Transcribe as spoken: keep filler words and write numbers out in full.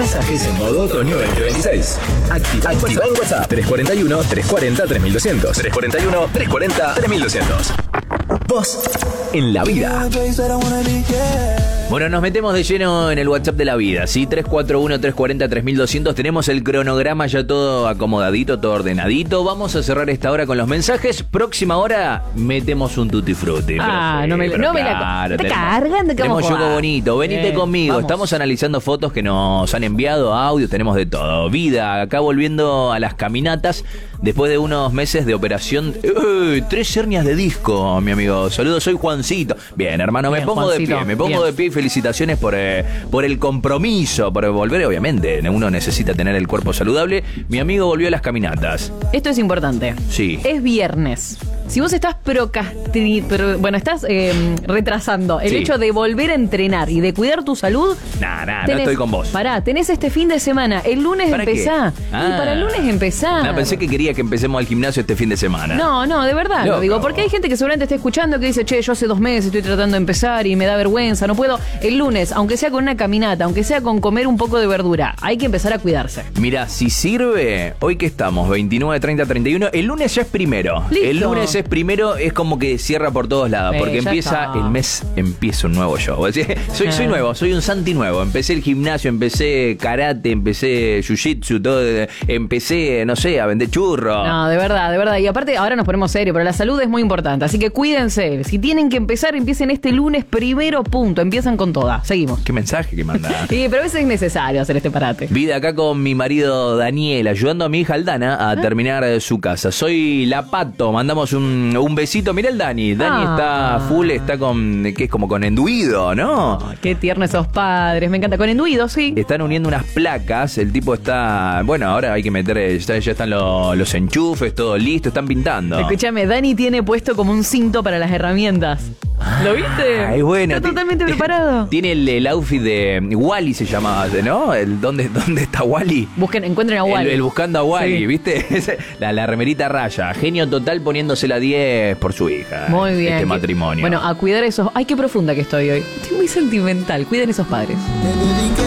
Mensajes en modo otoño veinte veintiséis. Activa, Activa en WhatsApp tres cuatro uno, tres cuatro cero, tres mil doscientos. tres cuatro uno, tres cuatro cero, tres mil doscientos. Vos en la vida. Bueno, nos metemos de lleno en el WhatsApp de la vida, ¿sí? tres cuatro uno, tres cuatro cero, tres mil doscientos. Tenemos el cronograma ya todo acomodadito, todo ordenadito. Vamos a cerrar esta hora con los mensajes. Próxima hora metemos un tutti frutti. Ah, profe, no me, no me la... claro, Está tenemos, cargando. tenemos Yogo Bonito. Venite eh, conmigo. vamos. Estamos analizando fotos que nos han enviado, audios, tenemos de todo. Vida, acá volviendo a las caminatas. Después de unos meses de operación, ¡eh! Tres hernias de disco, mi amigo. Saludos, soy Juancito. Bien, hermano, me Bien, pongo Juancito, de pie, me pongo bien. de pie y felicitaciones por, eh, por el compromiso, por volver, obviamente. Uno necesita tener el cuerpo saludable. Mi amigo volvió a las caminatas. Esto es importante. Sí. Es viernes. Si vos estás procrasti- pro- bueno, estás eh, retrasando el Sí. hecho de volver a entrenar y de cuidar tu salud. Nah, nah, no tenés- estoy con vos. Pará, tenés este fin de semana. El lunes ¿Para empezá. qué? Y Ah. para el lunes empezá. No, pensé que quería que empecemos al gimnasio este fin de semana. No, no, de verdad Loco. lo digo. Porque hay gente que seguramente está escuchando que dice, che, yo hace dos meses estoy tratando de empezar y me da vergüenza, no puedo. El lunes, aunque sea con una caminata, aunque sea con comer un poco de verdura, hay que empezar a cuidarse. Mira, si sirve, hoy que estamos, veintinueve, treinta, treinta y uno, el lunes ya es primero. Listo. El lunes es primero, es como que cierra por todos lados, Eh, porque ya empieza está. el mes, empieza un nuevo show. O sea, soy, soy Ah. nuevo, soy un Santi nuevo. Empecé el gimnasio, empecé karate, empecé jiu-jitsu, todo, empecé, no sé, a vender churros. No, de verdad, de verdad. Y aparte, ahora nos ponemos serios, pero la salud es muy importante. Así que cuídense. Si tienen que empezar, empiecen este lunes primero, punto. Empiezan con toda. Seguimos. Qué mensaje que manda. Sí, pero a veces es necesario hacer este parate. Vida acá con mi marido Daniel, ayudando a mi hija Aldana a terminar eh, su casa. Soy la Pato, mandamos un, un besito. Mirá el Dani, Dani Ah. está full, está con, que es como con enduido, ¿no? Qué tierno esos padres. Me encanta. Con enduido, sí. Están uniendo unas placas, el tipo está, bueno, ahora hay que meter, eh, ya, ya están los, los enchufes, todo listo, están pintando. Escúchame, Dani tiene puesto como un cinto para las herramientas. ¿Lo viste? Ay, bueno. Está ti- totalmente preparado. Tiene el, el outfit de Wally, se llamaba, ¿no? El, ¿dónde, ¿Dónde está Wally? Busquen, encuentren a El, Wally. el buscando a Wally, Sí. ¿viste? la, la remerita raya. Genio total poniéndose la diez por su hija. Muy bien. Este matrimonio. Bueno, a cuidar esos... Ay, qué profunda que estoy hoy. Estoy muy sentimental. Cuiden esos padres.